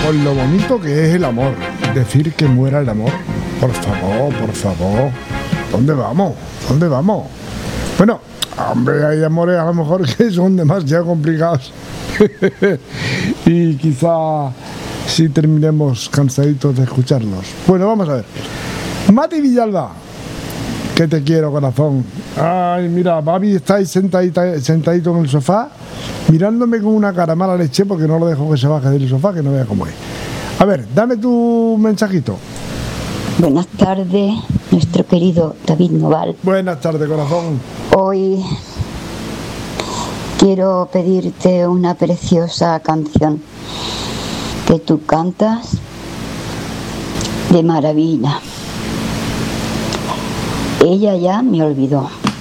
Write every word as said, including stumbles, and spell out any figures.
con lo bonito que es el amor. Decir que muera el amor. Por favor, por favor. ¿Dónde vamos? ¿Dónde vamos? Bueno, hombre, hay amores a lo mejor que son demasiado complicados. Y quizá sí terminemos cansaditos de escucharlos. Bueno, vamos a ver. Mati Villalba, que te quiero, corazón. Ay, mira, Babi está ahí sentadita, sentadito en el sofá, mirándome con una cara mala leche porque no lo dejo que se baje del sofá, que no vea cómo es. A ver, dame tu mensajito. Buenas tardes, nuestro querido David Noval. Buenas tardes, corazón. Hoy quiero pedirte una preciosa canción que tú cantas de maravilla. Ella ya me olvidó.